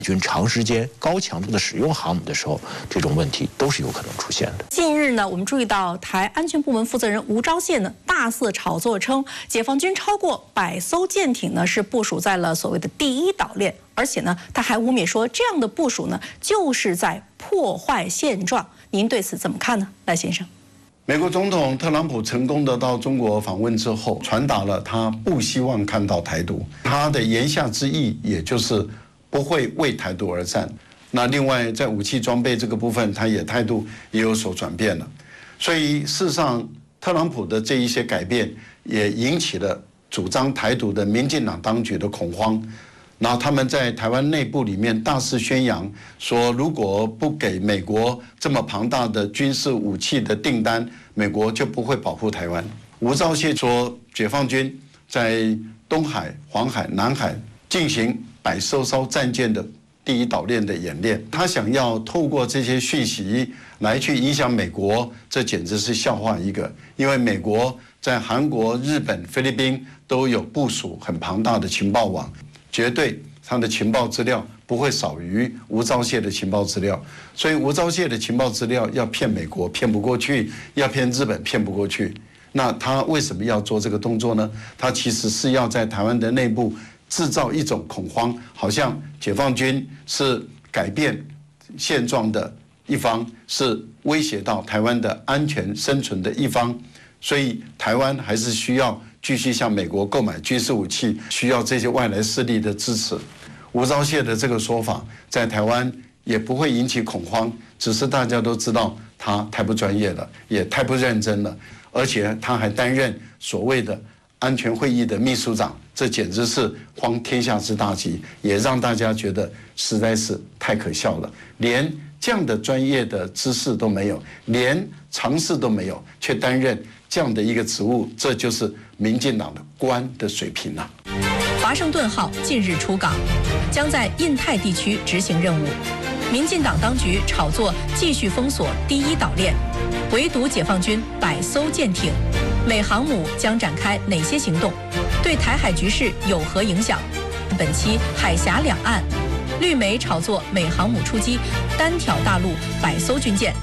军长时间高强度的使用航母的时候，这种问题都是有可能出现的。 近日呢，我们注意到台安全部门负责人吴钊燮呢大肆炒作称，解放军超过100艘舰艇呢是部署在了所谓的第一岛链，而且呢他还污蔑说这样的部署呢就是在破坏现状。您对此怎么看呢，赖先生？ 美国总统特朗普成功的到中国访问之后，传达了他不希望看到台独，他的言下之意也就是不会为台独而战。那另外在武器装备这个部分，他也态度也有所转变了。所以事实上，特朗普的这一些改变也引起了主张台独的民进党当局的恐慌。然后他们在台湾内部里面大肆宣扬说，如果不给美国这么庞大的军事武器的订单，美国就不会保护台湾。吴钊燮说，解放军在东海、黄海、南海进行100艘战舰的第一岛链的演练，他想要透过这些讯息来去影响美国，这简直是笑话一个。因为美国在韩国、日本、菲律宾都有部署很庞大的情报网，绝对他的情报资料不会少于吴钊燮的情报资料，所以吴钊燮的情报资料要骗美国骗不过去，要骗日本骗不过去。那他为什么要做这个动作呢？他其实是要在台湾的内部制造一种恐慌，好像解放军是改变现状的一方，是威胁到台湾的安全生存的一方，所以台湾还是需要继续向美国购买军事武器，需要这些外来势力的支持。吴钊燮的这个说法在台湾也不会引起恐慌，只是大家都知道他太不专业了，也太不认真了，而且他还担任所谓的安全会议的秘书长，这简直是荒天下之大稽，也让大家觉得实在是太可笑了。连这样的专业的知识都没有，连常识都没有，却担任这样的一个职务，这就是民进党的官的水平啊。 华盛顿号近日出港，将在印太地区执行任务。民进党当局炒作继续封锁第一岛链，围堵解放军100艘舰艇，美航母将展开哪些行动？对台海局势有何影响？本期海峡两岸，绿媒炒作美航母出击，单挑大陆100艘军舰。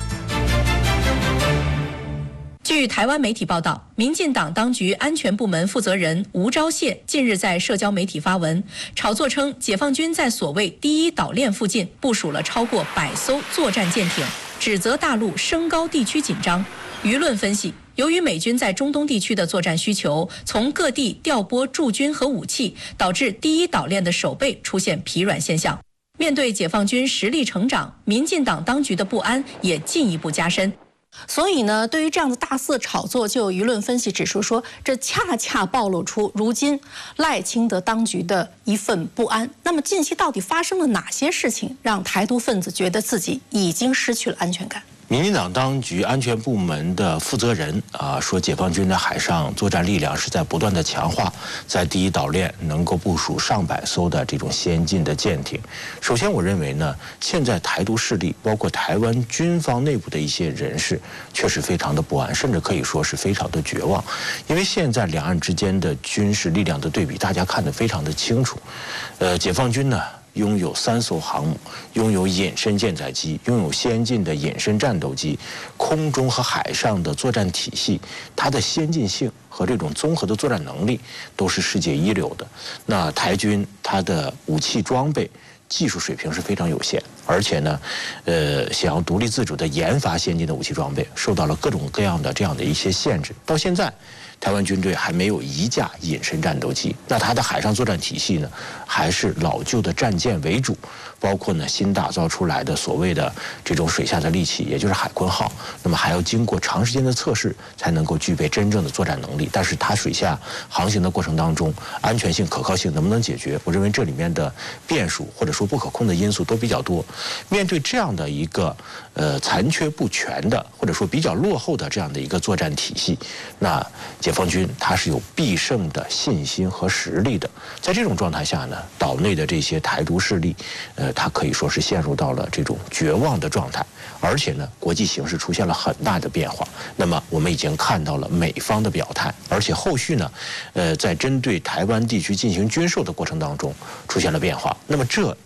据台湾媒体报道，民进党当局安全部门负责人吴钊燮近日在社交媒体发文，炒作称解放军在所谓第一岛链附近部署了超过100艘作战舰艇，指责大陆升高地区紧张。舆论分析，由于美军在中东地区的作战需求，从各地调拨驻军和武器，导致第一岛链的守备出现疲软现象。面对解放军实力成长，民进党当局的不安也进一步加深。所以呢，对于这样的大肆炒作，就有舆论分析指出说，这恰恰暴露出如今赖清德当局的一份不安。那么近期到底发生了哪些事情，让台独分子觉得自己已经失去了安全感？ 民进党当局安全部门的负责人说，解放军的海上作战力量是在不断的强化，在第一岛链能够部署上百艘的这种先进的舰艇。首先，我认为呢，现在台独势力，包括台湾军方内部的一些人士，确实非常的不安，甚至可以说是非常的绝望。因为现在两岸之间的军事力量的对比，大家看得非常的清楚。解放军呢，拥有3艘航母，拥有隐身舰载机，拥有先进的隐身战斗机，空中和海上的作战体系，它的先进性和这种综合的作战能力都是世界一流的。那台军它的武器装备技术水平是非常有限，而且呢，想要独立自主的研发先进的武器装备，受到了各种各样的这样的一些限制。到现在，台湾军队还没有1架隐身战斗机，那它的海上作战体系呢，还是老旧的战舰为主，包括呢新打造出来的所谓的这种水下的利器，也就是海鲲号，那么还要经过长时间的测试，才能够具备真正的作战能力。但是它水下航行的过程当中，安全性、可靠性能不能解决？我认为这里面的变数或者说不可控的因素都比较多。面对这样的一个残缺不全的，或者说比较落后的这样的一个作战体系，那解放军它是有必胜的信心和实力的。在这种状态下呢，岛内的这些台独势力，它可以说是陷入到了这种绝望的状态。而且呢，国际形势出现了很大的变化。那么我们已经看到了美方的表态，而且后续呢，在针对台湾地区进行军售的过程当中出现了变化。那么这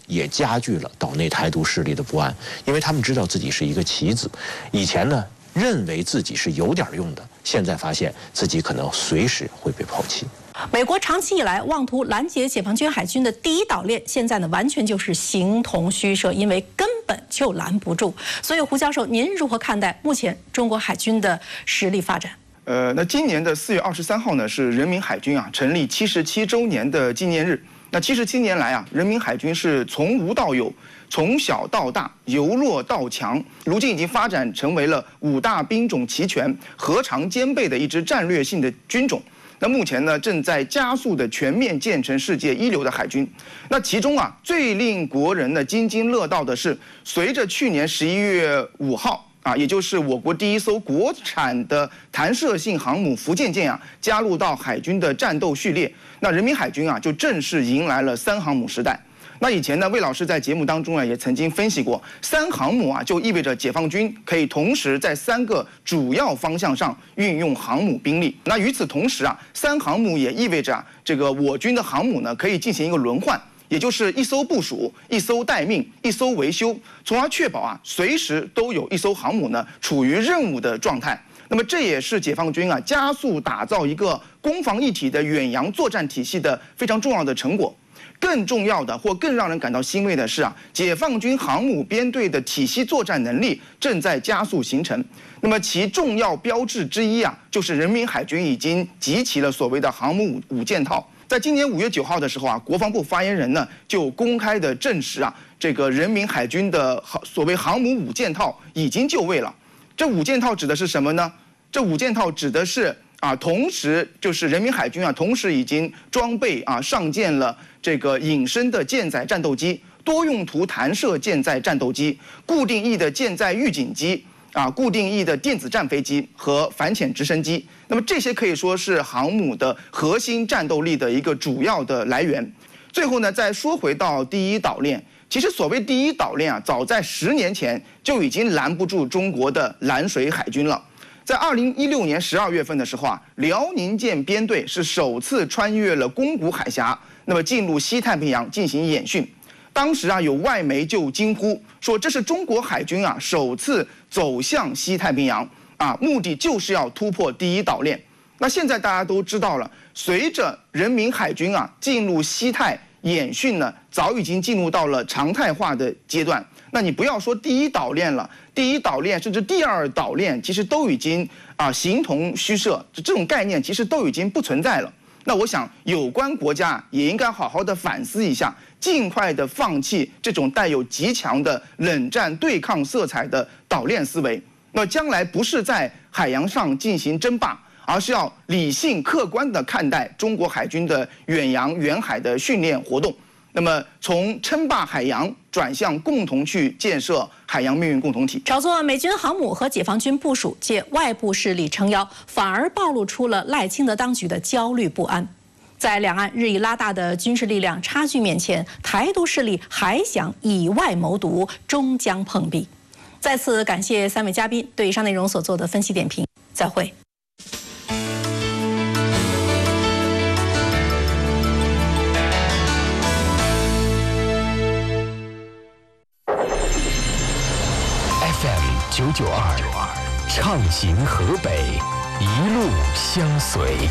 也加剧了岛内台独势力的不安，因为他们知道自己是一个棋子，以前呢认为自己是有点用的，现在发现自己可能随时会被抛弃。 美国长期以来妄图拦截解放军海军的第一岛链，现在呢完全就是形同虚设，因为根本就拦不住。所以胡教授，您如何看待目前中国海军的实力发展？ 那今年的4月23号呢，是人民海军成立77周年的纪念日。那77年来人民海军是从无到有，从小到大，由弱到强，如今已经发展成为了5大兵种齐全、核常兼备的一支战略性的军种。那目前呢，正在加速的全面建成世界一流的海军。那其中最令国人呢津津乐道的是，随着去年11月5号也就是我国第一艘国产的弹射性航母福建舰加入到海军的战斗序列，那人民海军就正式迎来了3航母时代。那以前呢，魏老师在节目当中也曾经分析过，3航母就意味着解放军可以同时在3个主要方向上运用航母兵力。那与此同时3航母也意味着这个我军的航母呢可以进行一个轮换，也就是一艘部署、一艘待命、一艘维修，从而确保随时都有一艘航母呢处于任务的状态。那么这也是解放军加速打造一个攻防一体的远洋作战体系的非常重要的成果。更重要的或更让人感到欣慰的是解放军航母编队的体系作战能力正在加速形成。那么其重要标志之一就是人民海军已经集齐了所谓的航母五件套。在今年5月9号的时候国防部发言人呢就公开的证实这个人民海军的所谓航母五件套已经就位了。这五件套指的是什么呢？这五件套指的是同时就是人民海军同时已经装备上舰了这个隐身的舰载战斗机、多用途弹射舰载战斗机、固定翼的舰载预警机、固定翼的电子战飞机和反潜直升机。那么这些可以说是航母的核心战斗力的一个主要的来源。最后呢，再说回到第一岛链，其实所谓第一岛链早在10年前就已经拦不住中国的蓝水海军了。在2016年12月份的时候辽宁舰编队是首次穿越了宫古海峡，那么进入西太平洋进行演训。当时有外媒就惊呼说，这是中国海军首次走向西太平洋目的就是要突破第一岛链。那现在大家都知道了，随着人民海军进入西太演训呢，早已经进入到了常态化的阶段。那你不要说第一岛链了，第一岛链甚至第二岛链，其实都已经形同虚设，这种概念其实都已经不存在了。那我想有关国家也应该好好的反思一下，尽快的放弃这种带有极强的冷战对抗色彩的岛链思维。那将来不是在海洋上进行争霸，而是要理性客观地看待中国海军的远洋远海的训练活动。那么从称霸海洋转向共同去建设海洋命运共同体。 炒作美军航母和解放军部署，借外部势力撑腰，反而暴露出了赖清德当局的焦虑不安。在两岸日益拉大的军事力量差距面前，台独势力还想以外谋独，终将碰壁。再次感谢3位嘉宾对以上内容所做的分析点评，再会。 FM 992，畅行河北，一路相随。